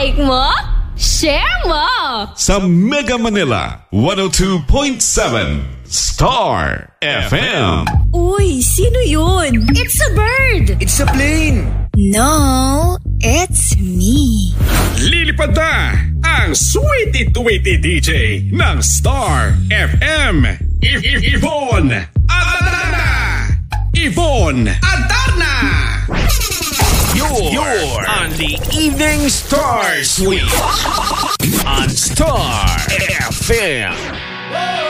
Like mo? Share mo! Sa Mega Manila 102.7 Star FM. Uy, sino yun? It's a bird! It's a plane! No, it's me. Lilipad na ang sweetie-tweety DJ ng Star FM. Yvonne Adarna! Yvonne Adarna! You're on the Evening Star Suite on Star FM.